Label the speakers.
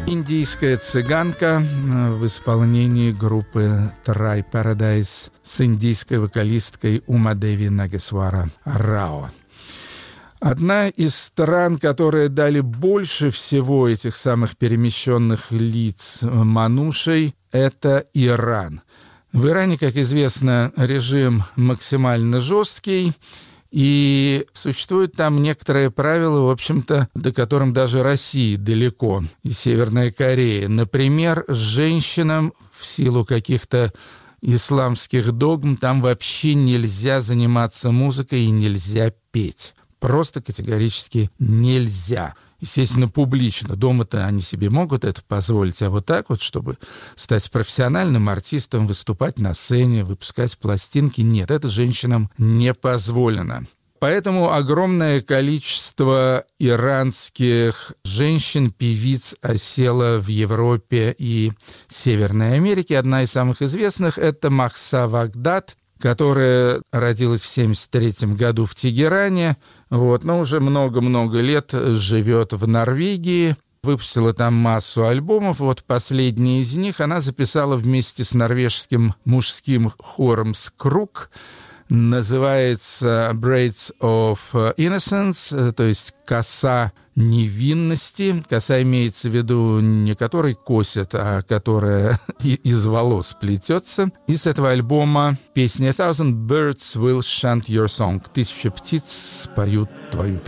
Speaker 1: Индийская цыганка в исполнении группы Try Paradise с индийской вокалисткой Умадеви Нагесвара Рао. Одна из стран, которые дали больше всего этих самых перемещенных лиц манушей, это Иран. В Иране, как известно, режим максимально жесткий, и существует там некоторые правила, в общем-то, до которым даже России далеко, и Северная Корея. Например, женщинам в силу каких-то исламских догм там вообще нельзя заниматься музыкой и нельзя петь. Просто категорически нельзя. Естественно, публично. Дома-то они себе могут это позволить, а вот так вот, чтобы стать профессиональным артистом, выступать на сцене, выпускать пластинки, нет, это женщинам не позволено. Поэтому огромное количество иранских женщин-певиц осело в Европе и Северной Америке. Одна из самых известных — это Махса Вагдад, которая родилась в 1973 году в Тегеране, но уже много-много лет живет в Норвегии, выпустила там массу альбомов. Последний из них она записала вместе с норвежским мужским хором «Скрук». Называется «Braids of Innocence», то есть «Коса невинности». Коса имеется в виду не которой косят, а которая из волос плетется. И с этого альбома песня «A thousand birds will chant your song». 1000 птиц споют твою песню.